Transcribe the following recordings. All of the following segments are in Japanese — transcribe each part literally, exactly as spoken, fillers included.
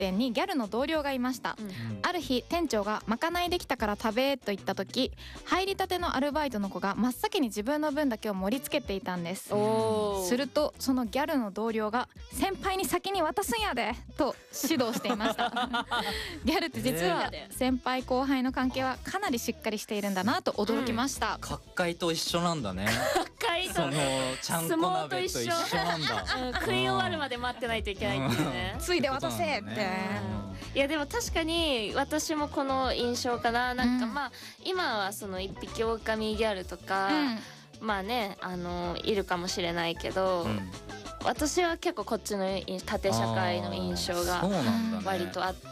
店にギャルの同僚がいました、うん、ある日店長がまかないできたから食べと言った時、入りたてのアルバイトの子が真っ先に自分の分だけを盛り付けていたんです。するとそのギャルの同僚が先輩に先に渡すんやでと指導していましたギャルって実は先輩後輩の関係はかなりしっかりしているんだなと驚きました、 うん、角界と一緒なんだねそのちゃんこ鍋と一緒なんだ、 うん、食い終わるまで待ってないといけないっていうね、 うん、ついで渡せって、 いやでも確かに私もこの印象かな。なんかまあ、うん、今はその一匹狼ギャルとか、うん、まあねあのいるかもしれないけど、うん、私は結構こっちの縦社会の印象が割とあって、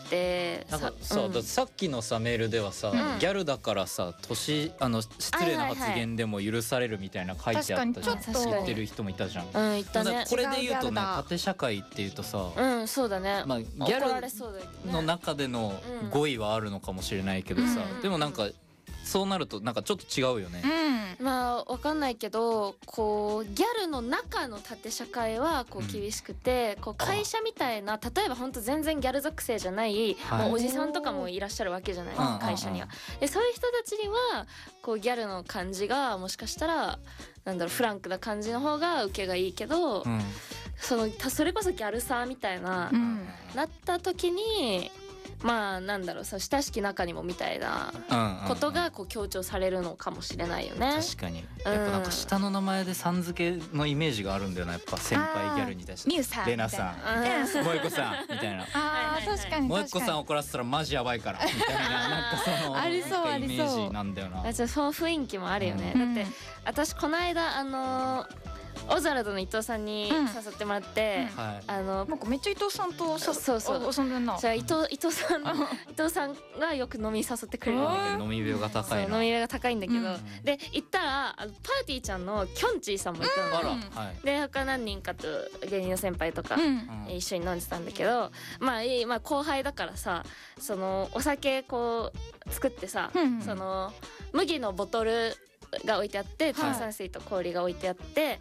なんかさ、うん、さっきのさメールではさ、うん、ギャルだからさ年あの失礼な発言でも許されるみたいな書いてあったじゃん。知ってる人もいたじゃん。 うん言ったね。 これで言うとね縦社会っていうとさ、 うんそうだね。 まあギャルの中での語彙はあるのかもしれないけどさ、うん、でもなんかそうなるとなんかちょっと違うよね、 うん、まあわかんないけどこうギャルの中の縦社会はこう厳しくて、うん、こう会社みたいな例えば本当全然ギャル属性じゃない、はい、もうおじさんとかもいらっしゃるわけじゃない、うん、会社には。でそういう人たちにはこうギャルの感じがもしかしたらなんだろうフランクな感じの方が受けがいいけど、うん、そのそれこそギャルさみたいな、うん、なった時にまあなんだろうさ親しき中にもみたいなことがこう強調されるのかもしれないよね。 確かにやっぱなんか下の名前でさん付けのイメージがあるんで、やっぱ先輩ギャルに対してミュウさん、 レナさん、萌子さんみたいな。 あー確かに萌子さん怒らせたらマジやばいからみたいななんかそのありそうありそうイメージなんだよな。 その雰囲気もあるよね、うん、だって私この間あのーオザラドの伊藤さんに誘ってもらって、 うんうん、あのなんかめっちゃ伊藤さんとさそうそう遊んでんな。 じゃあ伊藤伊藤さん伊藤さんがよく飲み誘ってくれるんだけど、 飲み部が高いな。 飲み部が高いんだけど、うん、で行ったらあのパーティーちゃんのきょんちぃさんもいたの、うんはい、で他何人かと芸人の先輩とか、うん、一緒に飲んでたんだけど、まあいいまあ後輩だからさそのお酒こう作ってさ、うん、その麦のボトルが置いてあって炭酸水と氷が置いてあって、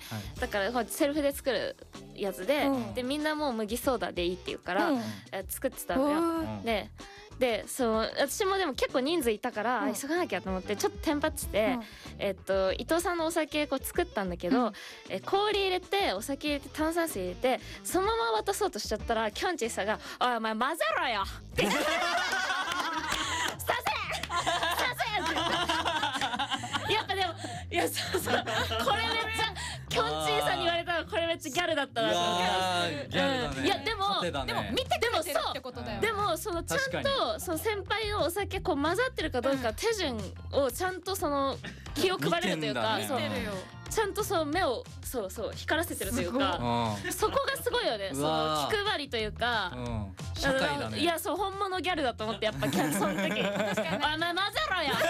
はい、だからセルフで作るやつで、うん、でみんなもう麦ソーダでいいって言うから、うん、作ってたのよ、うん、ででそう私もでも結構人数いたから、うん、急がなきゃと思ってちょっとテンパってて、うんえっと、伊藤さんのお酒こう作ったんだけど、うん、え氷入れてお酒入れて炭酸水入れてそのまま渡そうとしちゃったらキョンチーさんが「おいお前混ぜろよ!」って「させ!させ!」やっぱでもいやそうそうこれめっちゃキョンチーさんに言われたらこれめっちゃギャルだったなと思って。 ギャルだね。 いやでも、 ね、 でも見てくれてるってことだよ。 でもそのちゃんとその先輩のお酒こう混ざってるかどうか手順をちゃんとその気を配れるというか、 ね、 そうちゃんとその目をそうそう光らせてるというか、そこがすごいよね。その気配りというか、 うん、社会だね。 いやそう本物ギャルだと思ってやっぱキャその時確かにお前混ぜろよ。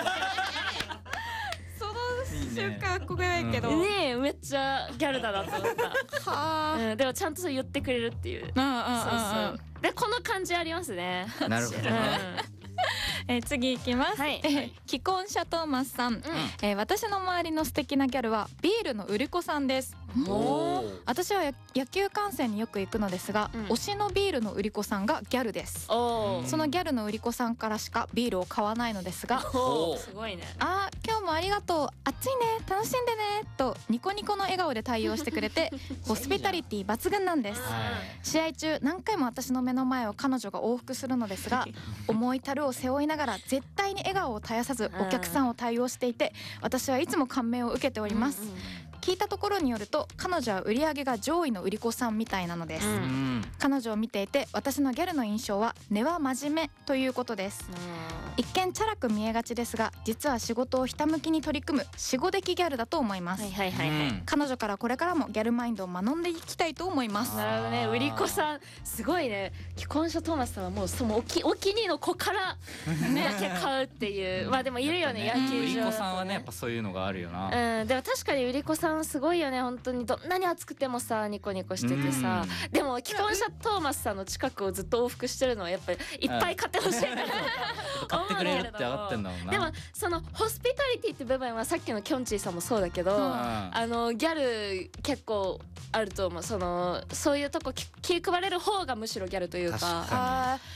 瞬間憧れないけどねえめっちゃギャルだなと思ったは、うん、でもちゃんとそう言ってくれるっていう、そうそうでこの感じありますね。 なるほどね、 うんえー、次いきます、はいえー、既婚者トーマスさん、うんえー、私の周りの素敵なギャルはビールの売り子さんです。お私は野球観戦によく行くのですが、うん、推しのビールの売り子さんがギャルです。おそのギャルの売り子さんからしかビールを買わないのですが、 おすごいね。 あ今日もありがとう暑いね楽しんでねとニコニコの笑顔で対応してくれてホスピタリティ抜群なんです。試合中何回も私の目の前を彼女が往復するのですが重い樽を背負いながら絶対に笑顔を絶やさずお客さんを対応していて私はいつも感銘を受けております、うんうん、聞いたところによると彼女は売り上げが上位の売り子さんみたいなのです、うん、彼女を見ていて私のギャルの印象は根は真面目ということです、うん、一見チャラく見えがちですが実は仕事をひたむきに取り組む仕事的ギャルだと思います、はいはいはいはい、彼女からこれからもギャルマインドを学んでいきたいと思います。 なるほどね。売り子さんすごいね。既婚者トーマスさんはもうそのおきお気に入りの子からだけ買うっていうまあでもいるよね、野球場だとね。 売り子さんはねやっぱそういうのがあるよな、 うん、でも確かに売り子さんすごいよね本当に。どんなに暑くてもさニコニコしててさ、でも既婚者トーマスさんの近くをずっと往復してるのはやっぱりいっぱい買ってほしいから買ってくれるって上がってんだもんな。 でもそのホスピタリティって部分はさっきのきょんちぃさんもそうだけど、うん、あのギャル結構あると思う。そのそういうとこ気配れる方がむしろギャルというか。